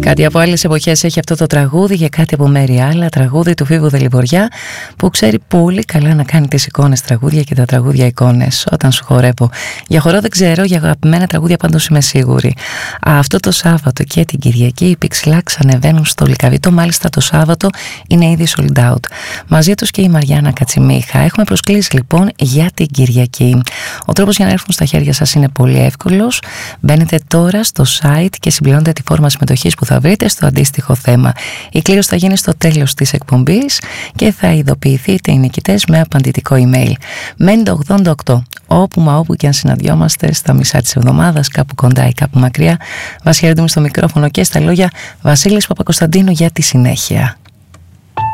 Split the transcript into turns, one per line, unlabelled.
Κάτι από άλλες εποχές έχει αυτό το τραγούδι και κάτι από μέρη άλλα, τραγούδι του Φίβου Δελιβοριά, που ξέρει πολύ καλά να κάνει τις εικόνες τραγούδια και τα τραγούδια εικόνες. Όταν σου χορεύω για χορό δεν ξέρω, για αγαπημένα τραγούδια πάντως είμαι σίγουρη. Αυτό το Σάββατο και την Κυριακή οι Pixelax ανεβαίνουν στο Λυκαβητό, μάλιστα το Σάββατο είναι ήδη sold out. Μαζί τους και η Μαριάννα Κατσιμίχα. Έχουμε προσκλήσει λοιπόν για την Κυριακή. Ο τρόπος για να έρθουν στα χέρια σας είναι πολύ εύκολος. Μπαίνετε τώρα στο site και συμπληρώνετε τη φόρμα συμμετοχής που θα βρείτε στο αντίστοιχο θέμα. Η κλήρωση θα γίνει στο τέλος της εκπομπής και θα ειδοποιηθείτε οι νικητές με απαντητικό email. Μέντε 88, όπου μα όπου και αν συναντιόμαστε στα μισά της εβδομάδας, κάπου κοντά ή κάπου μακριά. Βασιλεύουμε στο μικρόφωνο και στα λόγια Βασίλης Παπακοσταντίνου για τη συνέχεια.